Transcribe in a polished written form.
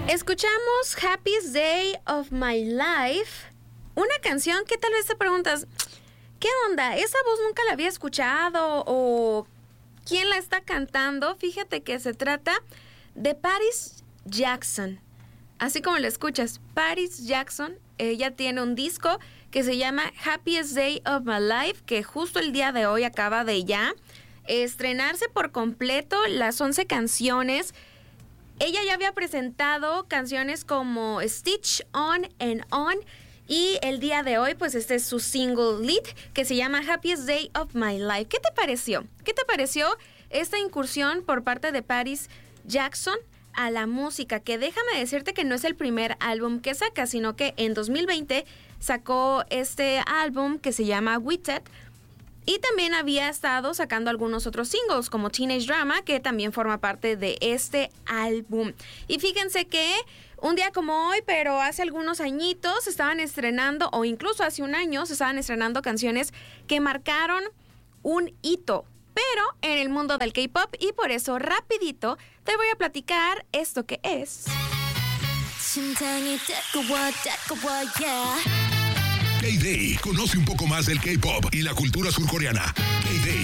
Escuchamos Happiest Day of My Life, una canción que tal vez te preguntas, ¿qué onda? ¿Esa voz nunca la había escuchado? ¿O quién la está cantando? Fíjate que se trata de Paris Jackson. Así como la escuchas, Paris Jackson, ella tiene un disco que se llama Happiest Day of My Life, que justo el día de hoy acaba de ya estrenarse por completo las 11 canciones. Ella ya había presentado canciones como Stitch On and On, y el día de hoy pues este es su single lead que se llama Happiest Day of My Life. ¿Qué te pareció? ¿Qué te pareció esta incursión por parte de Paris Jackson a la música? Que déjame decirte que no es el primer álbum que saca, sino que en 2020 sacó este álbum que se llama Witted. Y también había estado sacando algunos otros singles como Teenage Drama, que también forma parte de este álbum. Y fíjense que un día como hoy, pero hace algunos añitos, se estaban estrenando, o incluso hace un año, se estaban estrenando canciones que marcaron un hito, pero en el mundo del K-pop. Y por eso, rapidito, te voy a platicar esto que es... K-Day. Conoce un poco más del K-pop y la cultura surcoreana. K-Day